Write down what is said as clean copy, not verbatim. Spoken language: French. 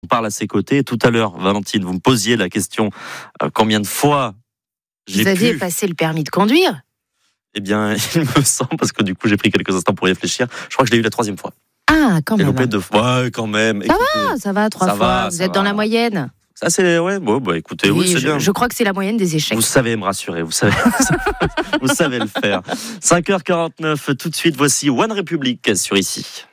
on parle à ses côtés. Et tout à l'heure, Valentine, vous me posiez la question combien de fois j'ai Vous aviez passé le permis de conduire ? Eh bien, il me semble, parce que du coup, j'ai pris quelques instants pour y réfléchir. Je crois que je l'ai eu la 3e fois. Ah, quand J'ai même. loupé 2 fois. Ouais, quand même. Ça va, 3 fois. Vous êtes dans la moyenne. Ça, c'est, ouais, bon, bah, écoutez, oui, c'est bien. Je crois que c'est la moyenne des échecs. Vous savez me rassurer, vous savez le faire. 5h49, tout de suite, voici One Republic sur Ici.